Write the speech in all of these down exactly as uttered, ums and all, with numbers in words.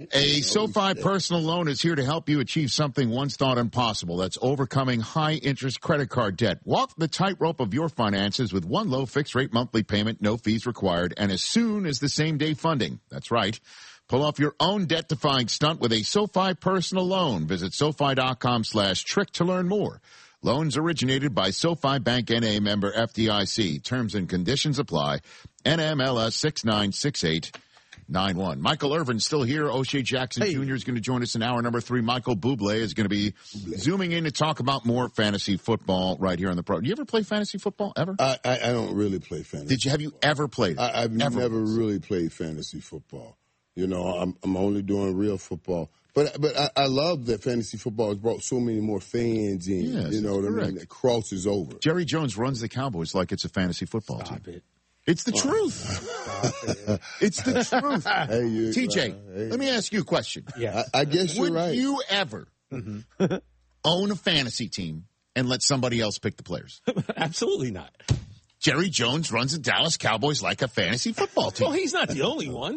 A SoFi personal loan is here to help you achieve something once thought impossible. That's overcoming high-interest credit card debt. Walk the tightrope of your finances with one low fixed-rate monthly payment, no fees required, and as soon as the same-day funding. That's right. Pull off your own debt-defying stunt with a SoFi personal loan. Visit SoFi.com slash trick to learn more. Loans originated by SoFi Bank N A, member F D I C. Terms and conditions apply. N M L S six nine six eight nine one. Michael Irvin still here. O'Shea Jackson hey. Junior is going to join us in hour number three. Michael Bublé is going to be Bublé. zooming in to talk about more fantasy football right here on the pro. Do you ever play fantasy football ever? I, I, I don't really play fantasy. Did you? Have you ever played it? I, I've ever never really played fantasy football. You know, I'm I'm only doing real football. But but I, I love that fantasy football has brought so many more fans in. Yes, you know what I mean? That crosses over. Jerry Jones runs the Cowboys like it's a fantasy football Stop team. It. It's the oh. truth. It. It's the truth. Hey, you, T J, uh, hey. let me ask you a question. Yeah, I, I guess you're Would right. Would you ever mm-hmm. own a fantasy team and let somebody else pick the players? Absolutely not. Jerry Jones runs the Dallas Cowboys like a fantasy football team. Well, he's not the only one.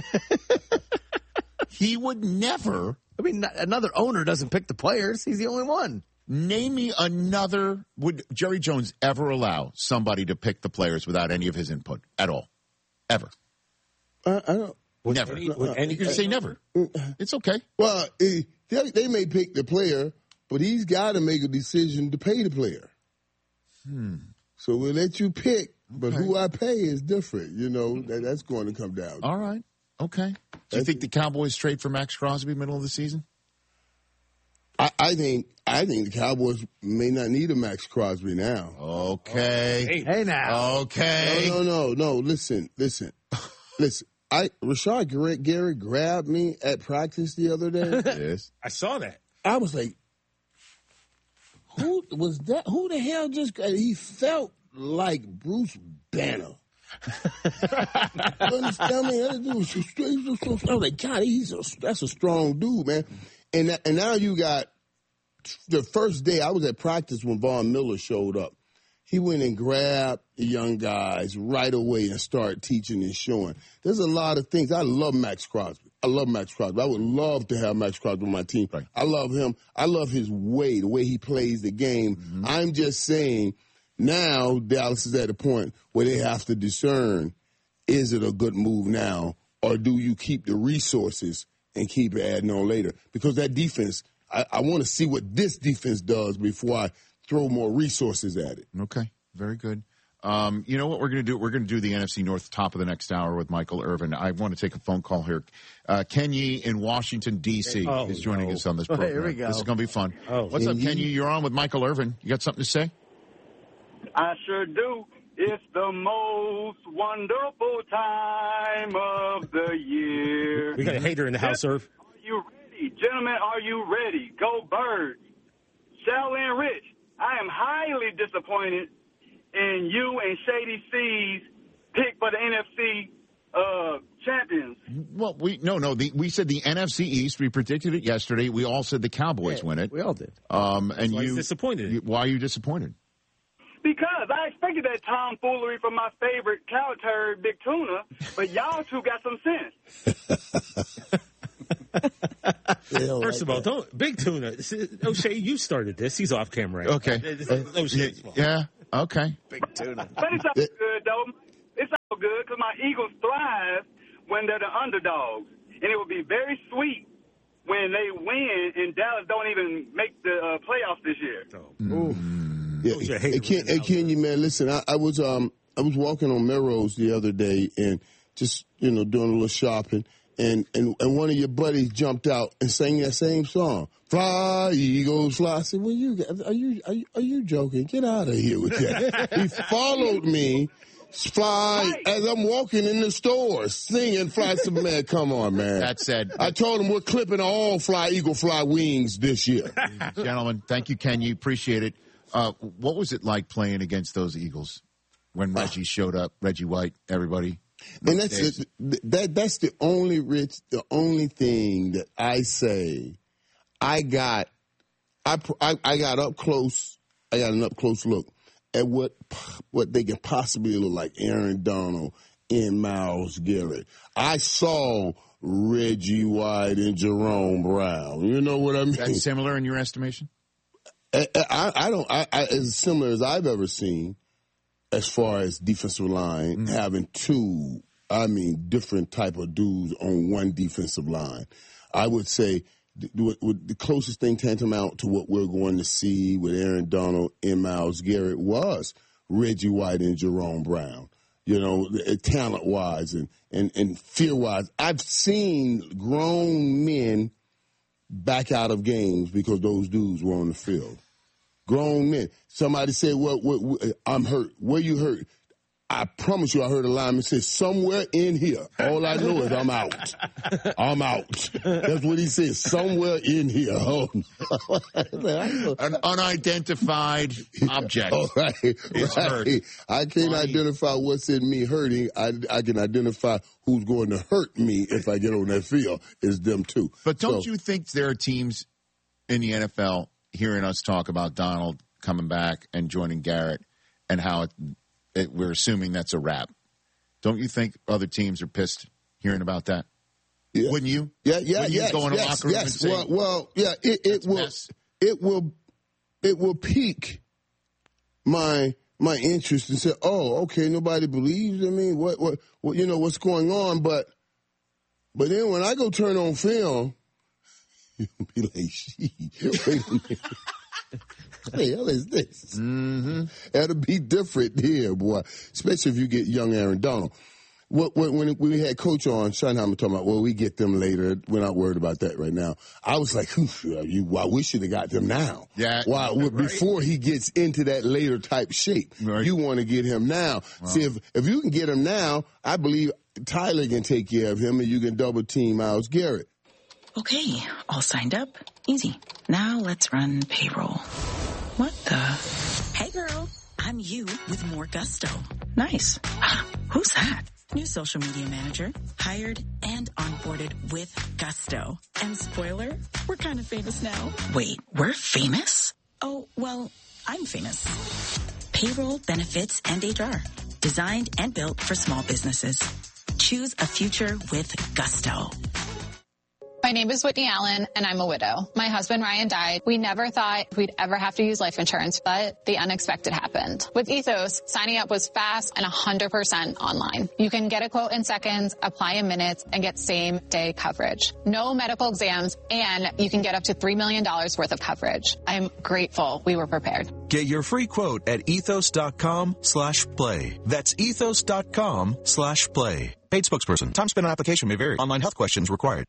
He would never. I mean, another owner doesn't pick the players. He's the only one. Name me another. Would Jerry Jones ever allow somebody to pick the players without any of his input at all? Ever? Uh, I don't. Never. Any, would any, you can say never. It's okay. Well, they, they may pick the player, but he's got to make a decision to pay the player. Hmm. So we'll let you pick, but okay. who I pay is different. You know, that, that's going to come down. All right. Okay. Do you think the Cowboys trade for Max Crosby middle of the season? I, I think I think the Cowboys may not need a Max Crosby now. Okay. Hey, hey now. Okay. No, no, no, no. Listen, listen, listen. I Rashad Garrett, Gary grabbed me at practice the other day. Yes. I saw that. I was like, who was that? Who the hell just got, he felt like Bruce Banner. You understand me? That dude was so, he was so, I was like, God, he's a, that's a strong dude, man. And that, and now you got the first day I was at practice when Von Miller showed up. He went and grabbed the young guys right away and started teaching and showing. There's a lot of things. I love Max Crosby. I love Max Crosby. I would love to have Max Crosby on my team. Right. I love him. I love his way, the way he plays the game. Mm-hmm. I'm just saying now Dallas is at a point where they have to discern, is it a good move now, or do you keep the resources and keep adding on later? Because that defense, I, I want to see what this defense does before I throw more resources at it. Okay, very good. Um, you know what we're going to do? We're going to do the N F C North top of the next hour with Michael Irvin. I want to take a phone call here. Uh, Kenny in Washington, D C oh, is joining no. us on this program. Oh, here we go. This is going to be fun. Oh, What's up, Kenny? You're on with Michael Irvin. You got something to say? I sure do. It's the most wonderful time of the year. We got a hater in the house, Irv. Are you ready? Gentlemen, are you ready? Go Birds. Shell and Rich, I am highly disappointed in you and Shady C's pick for the N F C uh, champions. Well, we no, no. The, we said the N F C East. We predicted it yesterday. We all said the Cowboys yeah, win it. We all did. Um, and why you disappointed. You, why are you disappointed? Because I expected that tomfoolery from my favorite cow turd, Big Tuna, but y'all two got some sense. First of all, don't Big Tuna. O'Shea, you started this. He's off camera. Okay. O'Shea's fault. Yeah. Okay. Big Tuna. But it's all good, though. It's all good because my Eagles thrive when they're the underdogs. And it would be very sweet when they win and Dallas don't even make the uh, playoffs this year. Oh. Yeah. Hey, Ken, hey, Kenny, man, listen, I, I was um I was walking on Melrose the other day and just, you know, doing a little shopping. And, and and one of your buddies jumped out and sang that same song, "Fly, Eagles, Fly." I said, "Well, you are you are you, are you joking? Get out of here with that." He followed me, fly as I'm walking in the store, singing "Fly." Some man, come on, man. That said, I told him we're clipping all Fly Eagle Fly wings this year. Gentlemen, thank you, Ken. You appreciate it. Uh, what was it like playing against those Eagles when Reggie showed up? Reggie White, everybody. And that's the, that. That's the only Rich. The only thing that I say, I got, I, I I got up close. I got an up close look at what what they can possibly look like. Aaron Donald and Myles Garrett. I saw Reggie White and Jerome Brown. You know what I mean? That's similar in your estimation? I, I, I don't. I, I, as similar as I've ever seen, as far as defensive line mm-hmm. having two. I mean, different type of dudes on one defensive line. I would say the, the closest thing tantamount to what we're going to see with Aaron Donald and Myles Garrett was Reggie White and Jerome Brown. You know, talent-wise and, and, and fear-wise. I've seen grown men back out of games because those dudes were on the field. Grown men. Somebody said, well, what, what, I'm hurt. Where you hurt? I promise you I heard a lineman say, somewhere in here. All I know is I'm out. I'm out. That's what he said, somewhere in here. Oh, an unidentified object oh, right, is right. hurt. I can't Why? identify what's in me hurting. I, I can identify who's going to hurt me if I get on that field. It's them too. But don't so, you think there are teams in the N F L hearing us talk about Donald coming back and joining Garrett and how it, it, we're assuming that's a wrap? Don't you think other teams are pissed hearing about that? Yeah. Wouldn't you? Yeah, yeah, Wouldn't yes, you go in a yes, locker room yes. and say, well, well, yeah, it, it will, it will, it will pique my my interest and say, oh, okay, nobody believes in me. What, what, what, you know, what's going on? But, but then when I go turn on film, you'll be like, shit, wait a minute. What the hell is this? Mm-hmm. That'll be different here, boy, especially if you get young Aaron Donald. What, what, when we had Coach on, Schottenheimer talking about, well, we get them later. We're not worried about that right now. I was like, you, why we should have got them now. Yeah. Why, right. Before he gets into that later type shape. Right. You want to get him now. Wow. See, if, if you can get him now, I believe Tyler can take care of him and you can double team Myles Garrett. Okay, all signed up. Easy. Now let's run payroll. What the? Hey, girl. I'm you with more gusto. Nice. Who's that? New social media manager. Hired and onboarded with gusto. And spoiler, we're kind of famous now. Wait, we're famous? Oh, well, I'm famous. Payroll, benefits, and H R. Designed and built for small businesses. Choose a future with gusto. My name is Whitney Allen, and I'm a widow. My husband, Ryan, died. We never thought we'd ever have to use life insurance, but the unexpected happened. With Ethos, signing up was fast and one hundred percent online. You can get a quote in seconds, apply in minutes, and get same-day coverage. No medical exams, and you can get up to three million dollars worth of coverage. I'm grateful we were prepared. Get your free quote at ethos.com slash play. That's ethos.com slash play. Paid spokesperson. Time spent on application may vary. Online health questions required.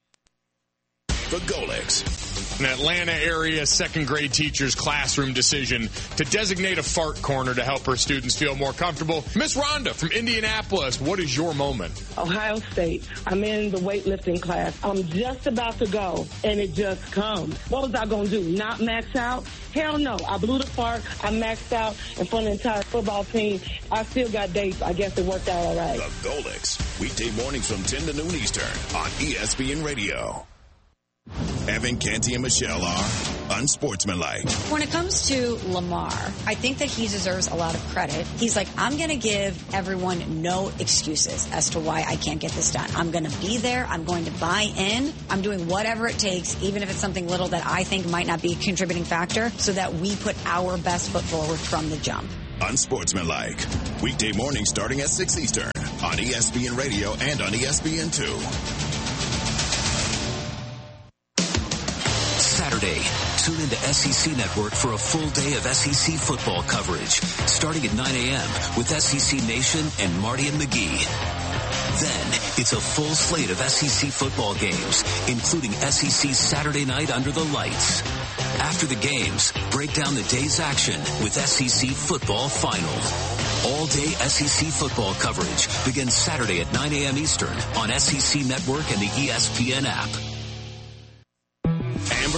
The Golix. An Atlanta area second grade teacher's classroom decision to designate a fart corner to help her students feel more comfortable. Miss Rhonda from Indianapolis, what is your moment? Ohio State. I'm in the weightlifting class. I'm just about to go, and it just comes. What was I going to do? Not max out? Hell no. I blew the fart. I maxed out in front of the entire football team. I still got dates. I guess it worked out all right. The Golix. Weekday mornings from ten to noon Eastern on E S P N Radio. Evan, Canty, and Michelle are unsportsmanlike. When it comes to Lamar, I think that he deserves a lot of credit. He's like, I'm going to give everyone no excuses as to why I can't get this done. I'm going to be there. I'm going to buy in. I'm doing whatever it takes, even if it's something little that I think might not be a contributing factor, so that we put our best foot forward from the jump. Unsportsmanlike. Weekday mornings starting at six Eastern on E S P N Radio and on E S P N two. Saturday, tune into S E C Network for a full day of S E C football coverage, starting at nine a.m. with S E C Nation and Marty and McGee. Then, it's a full slate of S E C football games, including S E C Saturday Night Under the Lights. After the games, break down the day's action with S E C Football Final. All-day S E C football coverage begins Saturday at nine a.m. Eastern on S E C Network and the E S P N app. Amber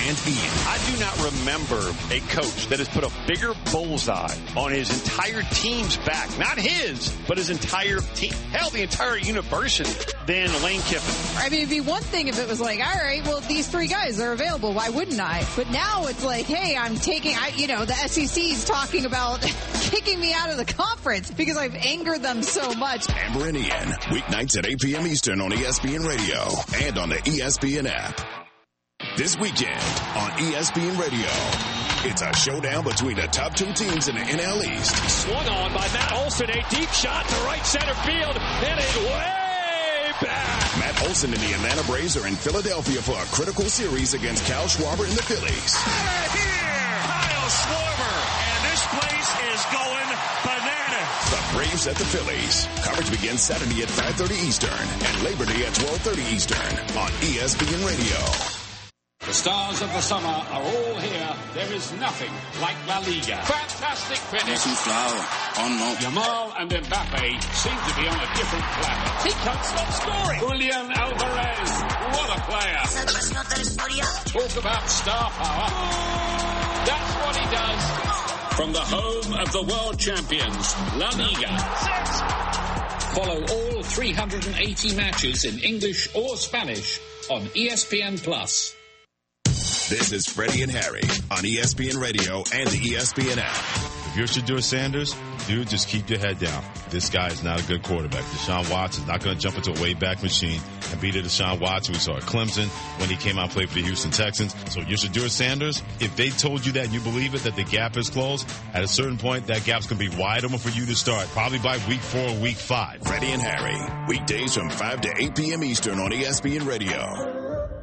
and Ian. I do not remember a coach that has put a bigger bullseye on his entire team's back. Not his, but his entire team. Hell, the entire university than Lane Kiffin. I mean, it'd be one thing if it was like, all right, well, these three guys are available. Why wouldn't I? But now it's like, hey, I'm taking, I, you know, the S E C's talking about kicking me out of the conference because I've angered them so much. Amber and Ian, weeknights at eight p.m. Eastern on E S P N Radio and on the E S P N app. This weekend on E S P N Radio, it's a showdown between the top two teams in the N L East. Swung on by Matt Olson, a deep shot to right center field, and it way back. Matt Olson and the Atlanta Braves are in Philadelphia for a critical series against Kyle Schwarber and the Phillies. Out of here, Kyle Schwarber, and this place is going bananas. The Braves at the Phillies. Coverage begins Saturday at five thirty Eastern and Labor Day at twelve thirty Eastern on E S P N Radio. The stars of the summer are all here. There is nothing like La Liga. Fantastic finish. Oh no. Yamal and Mbappe seem to be on a different planet. He can't stop scoring. Julian Alvarez, what a player. Talk about star power. That's what he does. From the home of the world champions, La Liga. Follow all three hundred eighty matches in English or Spanish on E S P N Plus. This is Freddie and Harry on E S P N Radio and the E S P N app. If you're Shedeur Sanders, dude, just keep your head down. This guy is not a good quarterback. Deshaun Watson is not going to jump into a way-back machine and beat a Deshaun Watson we saw at Clemson when he came out and played for the Houston Texans. So you're Shedeur Sanders. If they told you that and you believe it, that the gap is closed, at a certain point, that gap's going to be wide open for you to start, probably by week four or week five. Freddie and Harry, weekdays from five to eight p.m. Eastern on E S P N Radio.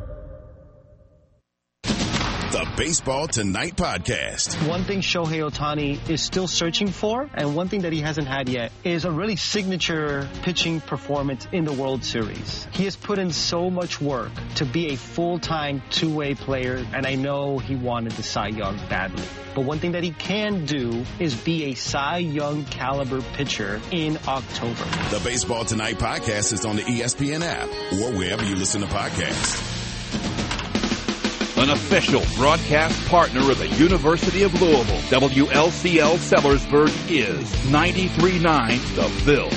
The Baseball Tonight podcast. One thing Shohei Ohtani is still searching for, and one thing that he hasn't had yet, is a really signature pitching performance in the World Series. He has put in so much work to be a full-time two-way player, and I know he wanted the Cy Young badly. But one thing that he can do is be a Cy Young caliber pitcher in October. The Baseball Tonight podcast is on the E S P N app or wherever you listen to podcasts. An official broadcast partner of the University of Louisville, W L C L Sellersburg is ninety-three point nine The Ville.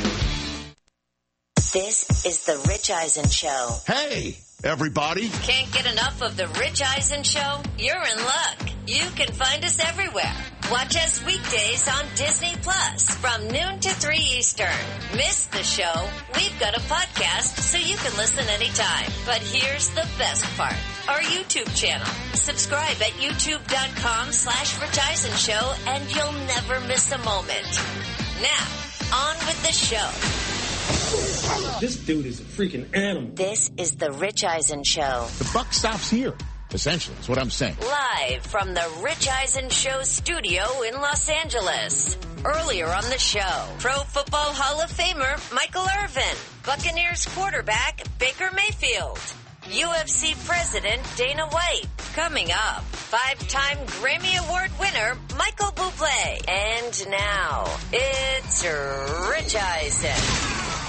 This is the Rich Eisen Show. Hey, everybody. Can't get enough of the Rich Eisen Show? You're in luck. You can find us everywhere. Watch us weekdays on Disney Plus from noon to three Eastern. Miss the show? We've got a podcast so you can listen anytime. But here's the best part. Our YouTube channel. Subscribe at youtube.com slash Rich Eisen Show and you'll never miss a moment. Now, on with the show. This dude is a freaking animal. This is the Rich Eisen Show. The buck stops here, essentially. That's what I'm saying. Live from the Rich Eisen Show studio in Los Angeles. Earlier on the show, Pro Football Hall of Famer Michael Irvin, Buccaneers quarterback Baker Mayfield, U F C President Dana White. Coming up, five-time Grammy Award winner Michael Bublé. And now, it's Rich Eisen.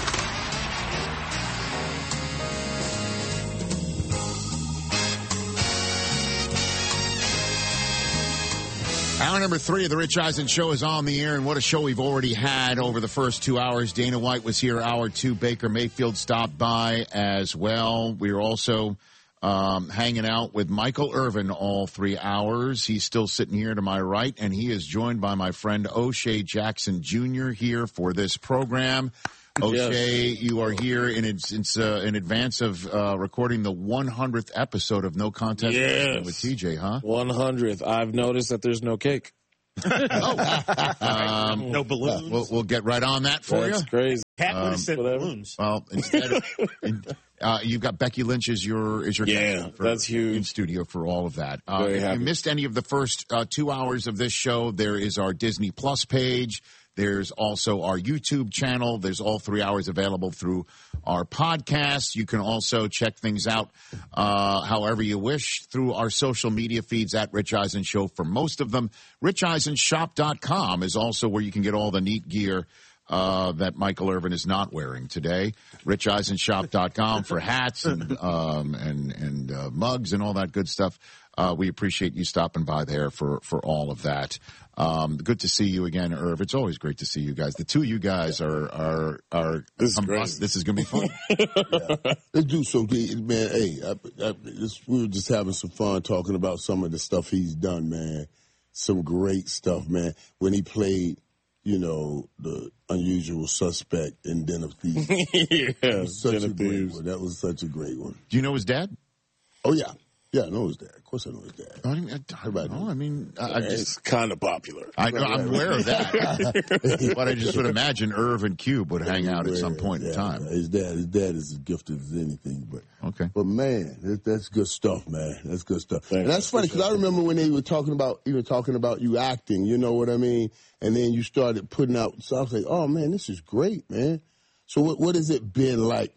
Hour number three of the Rich Eisen Show is on the air, and what a show we've already had over the first two hours. Dana White was here. Hour two, Baker Mayfield stopped by as well. We were also um, hanging out with Michael Irvin all three hours. He's still sitting here to my right, and he is joined by my friend O'Shea Jackson Junior here for this program. O'Shea, yes. You are here in it's, uh, in advance of uh, recording the one hundredth episode of No Contest yes. with T J, huh? one hundredth. I've noticed that there's no cake. oh. um, no balloons. We'll, we'll get right on that for That's you. That's crazy. Cat would have um, said balloons. Well, instead of, in, uh, you've got Becky Lynch as your as your yeah, for, that's huge in studio for all of that. Uh, Very if happy. you missed any of the first uh, two hours of this show, there is our Disney Plus page. There's also our YouTube channel. There's all three hours available through our podcast. You can also check things out uh, however you wish through our social media feeds at Rich Eisen Show for most of them. rich eisen shop dot com is also where you can get all the neat gear uh, that Michael Irvin is not wearing today. rich eisen shop dot com for hats and um, and and uh, mugs and all that good stuff. Uh, we appreciate you stopping by there for, for all of that. Um, good to see you again, Irv. It's always great to see you guys. The two of you guys are are are. This is great. This is gonna be fun. Yeah. Let's do so, man. Hey, I, I, this, we were just having some fun talking about some of the stuff he's done, man. Some great stuff, man. When he played, you know, the Unusual Suspect in Den of Thieves. Yeah, that was such Den a of great Thieves. one. That was such a great one. Do you know his dad? Oh yeah. Yeah, I know his dad. Of course I know his dad. I, mean, I, I don't know. I mean, I, I just It's kind of popular. I know, I'm aware of that, but I just would imagine Irv and Cube would hang out at some point in time. His dad, his dad is as gifted as anything. But okay, but man, that, that's good stuff, man. That's good stuff. Thank and that's you. funny because I remember when they were talking about even talking about you acting. You know what I mean? And then you started putting out. So I was like, oh man, this is great, man. So what what has it been like?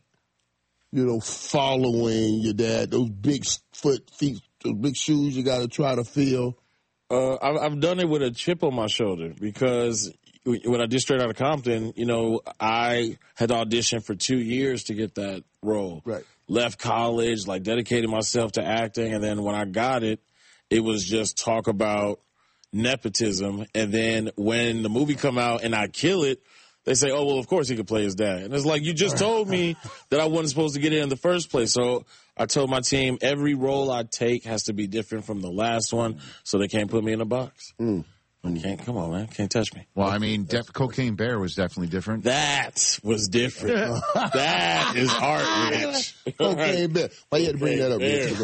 You know, following your dad, those big foot feet. Those big shoes you got to try to fill. Uh, I've, I've done it with a chip on my shoulder because when I did Straight Outta Compton, you know, I had auditioned for two years to get that role. Right. Left college, like dedicated myself to acting, and then when I got it, it was just talk about nepotism. And then when the movie come out and I kill it, they say, oh, well, of course he could play his dad. And it's like, you just told me that I wasn't supposed to get in in the first place. So I told my team every role I take has to be different from the last one, so they can't put me in a box. Mm. You can't, come on, man. Can't touch me. Well, I mean, Def- Cocaine Bear was definitely different. That was different. That is art, Rich. Cocaine Bear. Why you had to bring that up,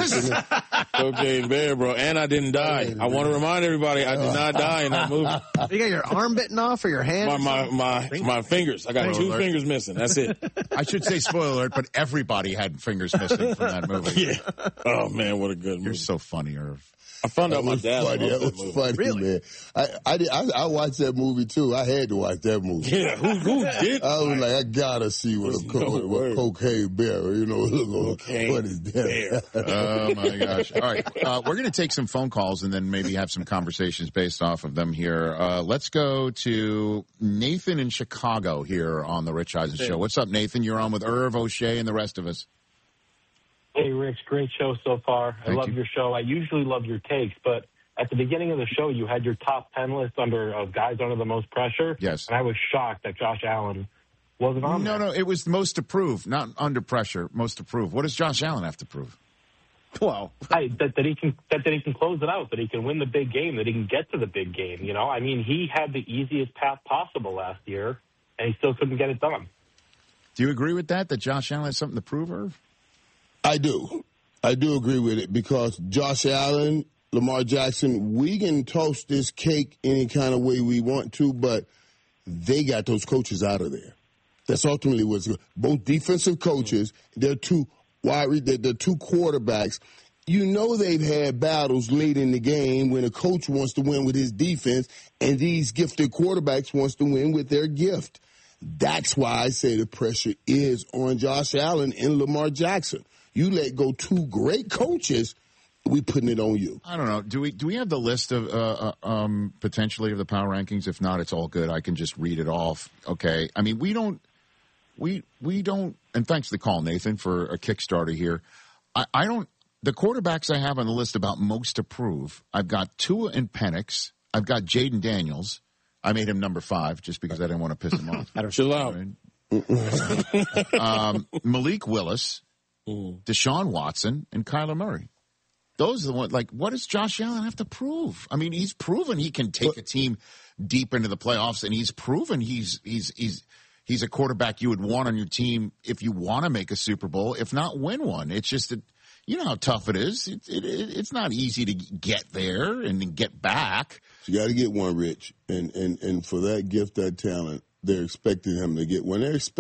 Rich? Cocaine Bear, bro. And I didn't die. I want to remind everybody I did not die in that movie. You got your arm bitten off or your hand? My my my, my fingers. I got two fingers missing. That's it. I should say spoiler alert, but everybody had fingers missing from that movie. Yeah. Oh man, what a good movie. You're so funny, Irv. I found out my was dad funny. loved That that was movie. funny, Really? man. I I, did, I I watched that movie too. I had to watch that movie. Yeah, who, who did? I was like, I gotta see what a no co- what way. Cocaine Bear. You know, look, Cocaine what is that? Oh my gosh! All right, uh, we're going to take some phone calls and then maybe have some conversations based off of them here. Uh, let's go to Nathan in Chicago here on the Rich Eisen Show. What's up, Nathan? You're on with Irv, O'Shea, and the rest of us. Hey, Rich, great show so far. I Thank love you. your show. I usually love your takes, but at the beginning of the show, you had your top ten list under of guys under the most pressure. Yes. And I was shocked that Josh Allen wasn't on No, there. no, it was most to prove, not under pressure. Most to prove. What does Josh Allen have to prove? Well, I, that, that he can that, that he can close it out, that he can win the big game, that he can get to the big game. You know, I mean, he had the easiest path possible last year, and he still couldn't get it done. Do you agree with that? That Josh Allen has something to prove, Irv? I do. I do agree with it because Josh Allen, Lamar Jackson, we can toast this cake any kind of way we want to, but they got those coaches out of there. That's ultimately what's good. Both defensive coaches, they're two wide, they're, they're two quarterbacks. You know they've had battles late in the game when a coach wants to win with his defense, and these gifted quarterbacks wants to win with their gift. That's why I say the pressure is on Josh Allen and Lamar Jackson. You let go two great coaches, we putting it on you. I don't know. Do we do we have the list of uh, uh, um, potentially of the power rankings? If not, it's all good. I can just read it off. Okay. I mean, we don't. We we don't. And thanks for the call, Nathan, for a Kickstarter here. I, I don't. The quarterbacks I have on the list about most to prove. I've got Tua and Penix. I've got Jaden Daniels. I made him number five just because I didn't want to piss him off. I don't chill out. um, Malik Willis, Deshaun Watson, and Kyler Murray. Those are the ones, like, what does Josh Allen have to prove? I mean, he's proven he can take a team deep into the playoffs, and he's proven he's he's he's he's a quarterback you would want on your team if you want to make a Super Bowl, if not win one. It's just that, you know how tough it is. It, it, it, it's not easy to get there and then get back. You got to get one, Rich, and, and, and for that gift, that talent, they're expecting him to get one. They're expecting